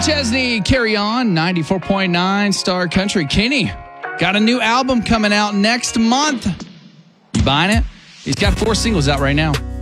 Chesney, Carry On, 94.9 Star Country. Kenny got a new album coming out next month. You buying it? He's got 4 singles out right now.